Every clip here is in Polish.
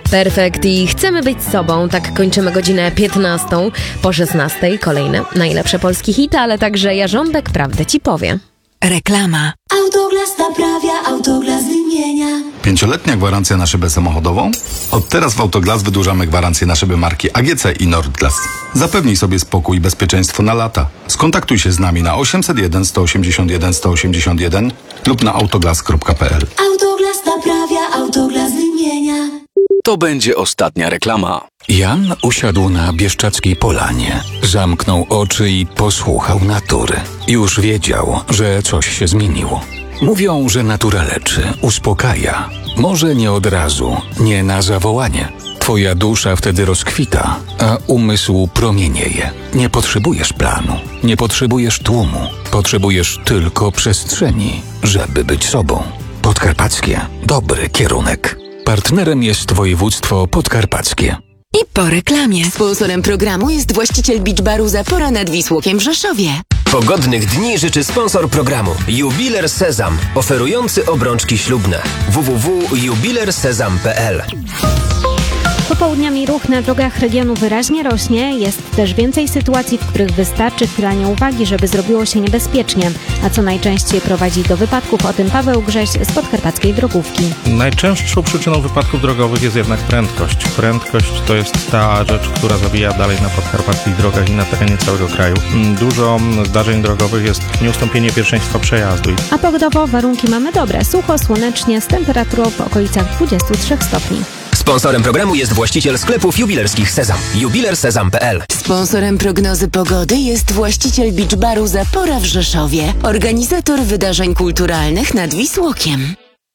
Perfekt i chcemy być sobą. Tak kończymy godzinę 15. Po 16 kolejne najlepsze polskie hity, ale także Jarząbek prawdę ci powie. Reklama. Autoglas naprawia, Autoglas wymienia. 5-letnia gwarancja na szybę samochodową? Od teraz w Autoglas wydłużamy gwarancję na szyby marki AGC i Nordglas. Zapewnij sobie spokój i bezpieczeństwo na lata. Skontaktuj się z nami na 801 181 181 lub na autoglas.pl. Autoglas naprawia, Autoglas wymienia. To będzie ostatnia reklama. Jan usiadł na Bieszczackiej Polanie. Zamknął oczy i posłuchał natury. Już wiedział, że coś się zmieniło. Mówią, że natura leczy, uspokaja. Może nie od razu, nie na zawołanie. Twoja dusza wtedy rozkwita, a umysł promienieje. Nie potrzebujesz planu, nie potrzebujesz tłumu. Potrzebujesz tylko przestrzeni, żeby być sobą. Podkarpackie. Dobry kierunek. Partnerem jest województwo podkarpackie. I po reklamie. Sponsorem programu jest właściciel Beach Baru Zapora nad Wisłokiem w Rzeszowie. Pogodnych dni życzy sponsor programu Jubiler Sezam, oferujący obrączki ślubne. www.jubilersezam.pl. Popołudniami ruch na drogach regionu wyraźnie rośnie. Jest też więcej sytuacji, w których wystarczy chwila nieuwagi, żeby zrobiło się niebezpiecznie. A co najczęściej prowadzi do wypadków? O tym Paweł Grześ z podkarpackiej drogówki. Najczęstszą przyczyną wypadków drogowych jest jednak prędkość. Prędkość to jest ta rzecz, która zabija dalej na podkarpackich drogach i na terenie całego kraju. Dużo zdarzeń drogowych jest nieustąpienie pierwszeństwa przejazdu. A pogodowo warunki mamy dobre. Sucho, słonecznie, z temperaturą w okolicach 23 stopni. Sponsorem programu jest właściciel sklepów jubilerskich Sezam. Jubilersezam.pl. Sponsorem prognozy pogody jest właściciel Beach Baru Zapora w Rzeszowie. Organizator wydarzeń kulturalnych nad Wisłokiem.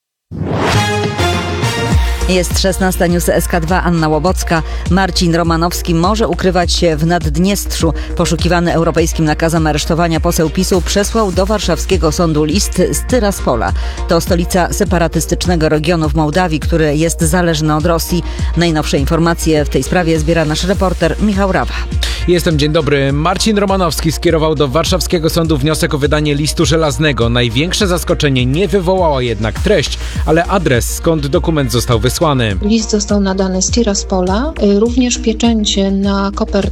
Jest 16 News SK2, Anna Łobocka. Marcin Romanowski może ukrywać się w Naddniestrzu. Poszukiwany europejskim nakazem aresztowania poseł PiS-u przesłał do warszawskiego sądu list z Tyraspola. To stolica separatystycznego regionu w Mołdawii, który jest zależny od Rosji. Najnowsze informacje w tej sprawie zbiera nasz reporter Michał Rawa. Dzień dobry. Marcin Romanowski skierował do warszawskiego sądu wniosek o wydanie listu żelaznego. Największe zaskoczenie nie wywołała jednak treść, ale adres, skąd dokument został wysłany. List został nadany z Tiraspola, również pieczęcie na kopertę